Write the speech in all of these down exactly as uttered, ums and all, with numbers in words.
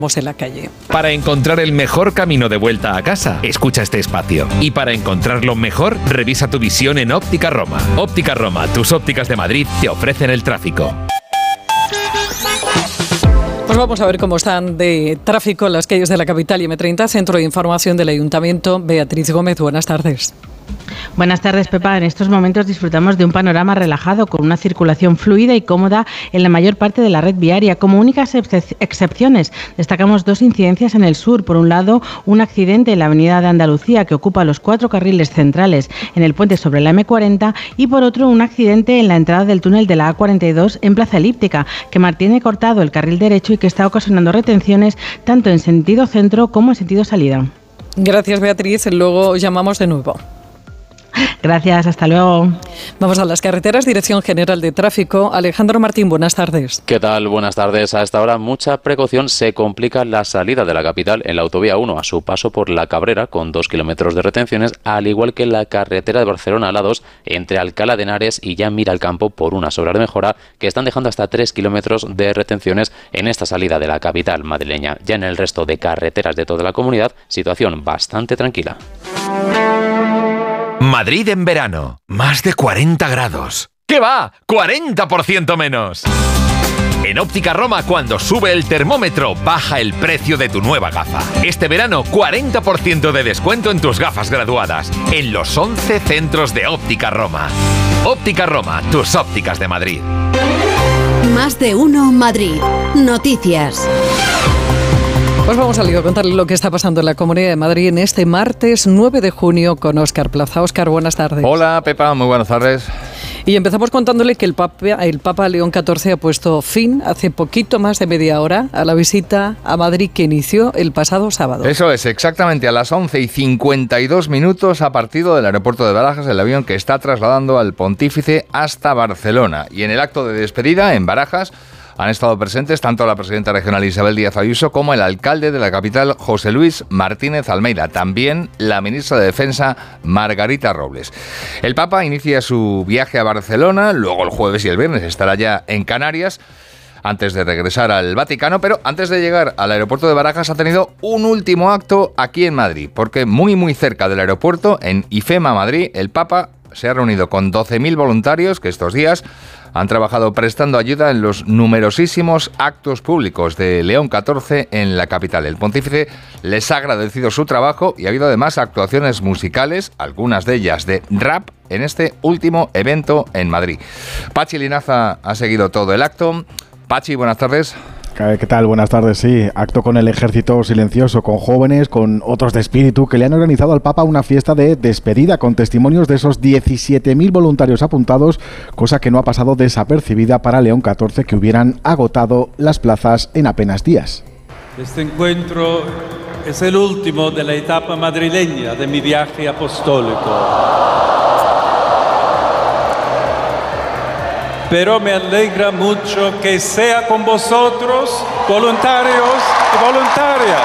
en la calle. Para encontrar el mejor camino de vuelta a casa, escucha este espacio. Y para encontrarlo mejor, revisa tu visión en Óptica Roma. Óptica Roma, tus ópticas de Madrid, te ofrecen el tráfico. Pues vamos a ver cómo están de tráfico las calles de la capital y eme treinta, Centro de Información del Ayuntamiento. Beatriz Gómez, buenas tardes. Buenas tardes, Pepa. En estos momentos disfrutamos de un panorama relajado con una circulación fluida y cómoda en la mayor parte de la red viaria. Como únicas ex- excepciones, destacamos dos incidencias en el sur. Por un lado, un accidente en la avenida de Andalucía que ocupa los cuatro carriles centrales en el puente sobre la eme cuarenta y por otro, un accidente en la entrada del túnel de la a cuarenta y dos en Plaza Elíptica que mantiene cortado el carril derecho y que está ocasionando retenciones tanto en sentido centro como en sentido salida. Gracias, Beatriz. Luego llamamos de nuevo. Gracias, hasta luego. Vamos a las carreteras, Dirección General de Tráfico. Alejandro Martín, buenas tardes. ¿Qué tal? Buenas tardes. A esta hora mucha precaución. Se complica la salida de la capital en la autovía uno a su paso por La Cabrera con dos kilómetros de retenciones, al igual que la carretera de Barcelona a la dos entre Alcalá de Henares y ya Miralcampo por unas obras de mejora que están dejando hasta tres kilómetros de retenciones en esta salida de la capital madrileña. Ya en el resto de carreteras de toda la comunidad, situación bastante tranquila. Madrid en verano, más de cuarenta grados. ¿Qué va? ¡cuarenta por ciento menos! En Óptica Roma, cuando sube el termómetro, baja el precio de tu nueva gafa. Este verano, cuarenta por ciento de descuento en tus gafas graduadas, en los once centros de Óptica Roma. Óptica Roma, tus ópticas de Madrid. Más de uno Madrid. Noticias. Pues vamos a contarle lo que está pasando en la Comunidad de Madrid en este martes nueve de junio con Óscar Plaza. Óscar, buenas tardes. Hola, Pepa, muy buenas tardes. Y empezamos contándole que el Papa, el Papa León catorce ha puesto fin hace poquito más de media hora a la visita a Madrid que inició el pasado sábado. Eso es, exactamente a las once y cincuenta y dos minutos ha partido del aeropuerto de Barajas el avión que está trasladando al pontífice hasta Barcelona. Y en el acto de despedida en Barajas han estado presentes tanto la presidenta regional Isabel Díaz Ayuso como el alcalde de la capital, José Luis Martínez Almeida. También la ministra de Defensa, Margarita Robles. El Papa inicia su viaje a Barcelona, luego el jueves y el viernes estará ya en Canarias, antes de regresar al Vaticano, pero antes de llegar al aeropuerto de Barajas ha tenido un último acto aquí en Madrid, porque muy muy cerca del aeropuerto, en IFEMA Madrid, el Papa se ha reunido con doce mil voluntarios que estos días han trabajado prestando ayuda en los numerosísimos actos públicos de León catorce en la capital. El pontífice les ha agradecido su trabajo y ha habido además actuaciones musicales, algunas de ellas de rap, en este último evento en Madrid. Pachi Linaza ha seguido todo el acto. Pachi, buenas tardes. ¿Qué tal? Buenas tardes, sí. Acto con el ejército silencioso, con jóvenes, con otros de espíritu, que le han organizado al Papa una fiesta de despedida con testimonios de esos diecisiete mil voluntarios apuntados, cosa que no ha pasado desapercibida para León catorce, que hubieran agotado las plazas en apenas días. Este encuentro es el último de la etapa madrileña de mi viaje apostólico. Pero me alegra mucho que sea con vosotros, voluntarios y voluntarias.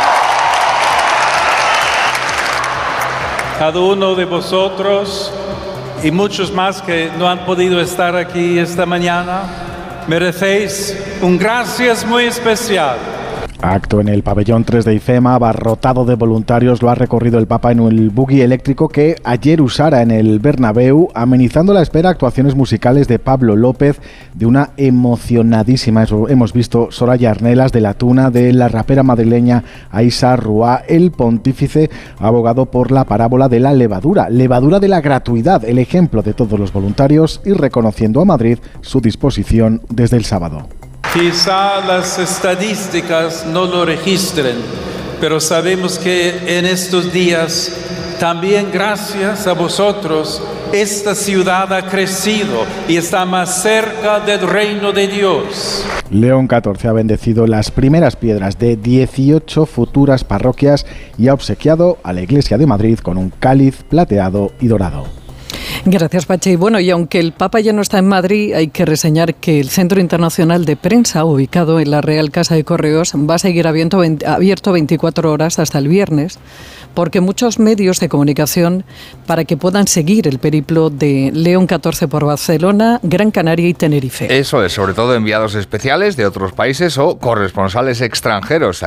Cada uno de vosotros y muchos más que no han podido estar aquí esta mañana, merecéis un gracias muy especial. Acto en el pabellón tres de IFEMA, abarrotado de voluntarios, lo ha recorrido el Papa en el buggy eléctrico que ayer usara en el Bernabéu, amenizando la espera actuaciones musicales de Pablo López, de una emocionadísima, eso hemos visto, Soraya Arnelas, de la Tuna, de la rapera madrileña Aisha Ruá. El pontífice ha abogado por la parábola de la levadura, levadura de la gratuidad, el ejemplo de todos los voluntarios, y reconociendo a Madrid su disposición desde el sábado. Quizá las estadísticas no lo registren, pero sabemos que en estos días, también gracias a vosotros, esta ciudad ha crecido y está más cerca del reino de Dios. León catorce ha bendecido las primeras piedras de dieciocho futuras parroquias y ha obsequiado a la Iglesia de Madrid con un cáliz plateado y dorado. Gracias, Pachi. Bueno, y aunque el Papa ya no está en Madrid, hay que reseñar que el Centro Internacional de Prensa, ubicado en la Real Casa de Correos, va a seguir abierto, abierto veinticuatro horas hasta el viernes, porque muchos medios de comunicación, para que puedan seguir el periplo de León catorce por Barcelona, Gran Canaria y Tenerife. Eso es, sobre todo enviados especiales de otros países o corresponsales extranjeros